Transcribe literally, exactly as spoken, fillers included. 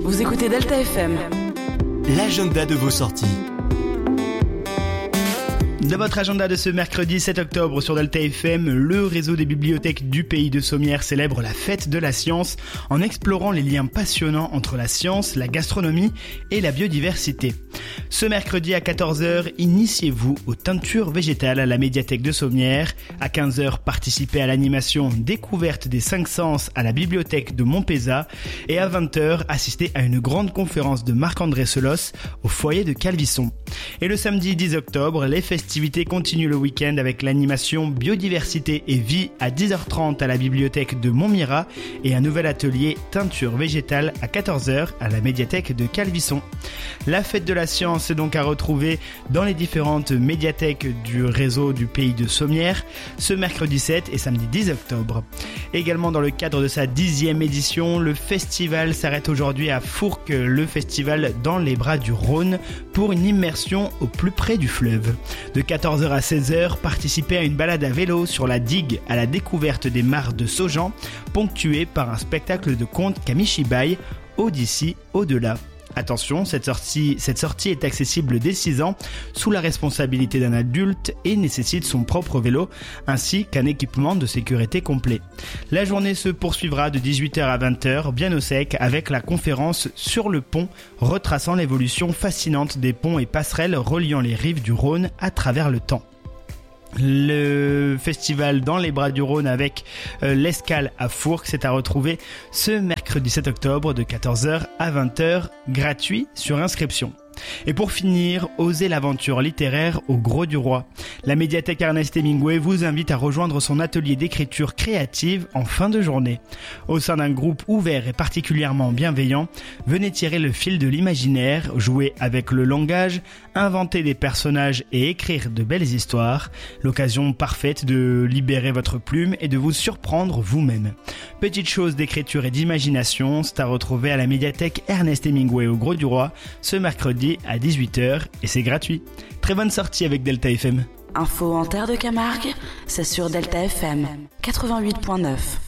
Vous écoutez Delta F M. L'agenda de vos sorties. Dans votre agenda de ce mercredi sept octobre sur Delta F M, le réseau des bibliothèques du pays de Sommières célèbre la fête de la science en explorant les liens passionnants entre la science, la gastronomie et la biodiversité. Ce mercredi à quatorze heures, initiez-vous aux teintures végétales à la médiathèque de Sommières. À quinze heures, participez à l'animation Découverte des cinq sens à la bibliothèque de Montpezat. Et à vingt heures, assistez à une grande conférence de Marc-André Selos au foyer de Calvisson. Et le samedi dix octobre, les festivités continuent le week-end avec l'animation Biodiversité et vie à dix heures trente à la bibliothèque de Montmirail et un nouvel atelier Teinture végétale à quatorze heures à la médiathèque de Calvisson. La fête de la science est donc à retrouver dans les différentes médiathèques du réseau du pays de Sommières ce mercredi sept et samedi dix octobre. Également dans le cadre de sa dixième édition, le festival s'arrête aujourd'hui à Fourques, le festival dans les bras du Rhône, pour une immersion au plus près du fleuve. De quatorze heures à seize heures, participez à une balade à vélo sur la digue à la découverte des mares de Saugean, ponctuée par un spectacle de contes Kamishibai, au d'ici, au-delà. Attention, cette sortie, cette sortie est accessible dès six ans, sous la responsabilité d'un adulte et nécessite son propre vélo, ainsi qu'un équipement de sécurité complet. La journée se poursuivra de dix-huit heures à vingt heures, bien au sec, avec la conférence Sur le pont, retraçant l'évolution fascinante des ponts et passerelles reliant les rives du Rhône à travers le temps. Le festival dans les bras du Rhône avec euh, l'escale à Fourques, c'est à retrouver ce mercredi sept octobre de quatorze heures à vingt heures, gratuit sur inscription. Et pour finir, osez l'aventure littéraire au Gros du Roi. La médiathèque Ernest Hemingway vous invite à rejoindre son atelier d'écriture créative en fin de journée. Au sein d'un groupe ouvert et particulièrement bienveillant, venez tirer le fil de l'imaginaire, jouer avec le langage, inventer des personnages et écrire de belles histoires. L'occasion parfaite de libérer votre plume et de vous surprendre vous-même. Petite chose d'écriture et d'imagination, c'est à retrouver à la médiathèque Ernest Hemingway au Gros du Roi ce mercredi à dix-huit heures et c'est gratuit. Très bonne sortie avec Delta F M. Info en terre de Camargue, c'est sur Delta F M quatre-vingt-huit point neuf.